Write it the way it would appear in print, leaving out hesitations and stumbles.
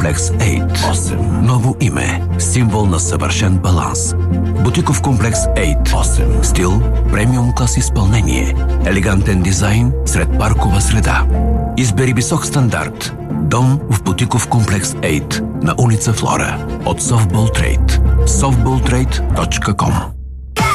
комплекс 8. Ново име. Символ на съвършен баланс. Бутиков комплекс 8. Стил, премиум клас изпълнение. Елегантен дизайн сред паркова среда. Избери висок стандарт. Дом в Бутиков комплекс 8 на улица Флора от Softball Trade. softballtrade.com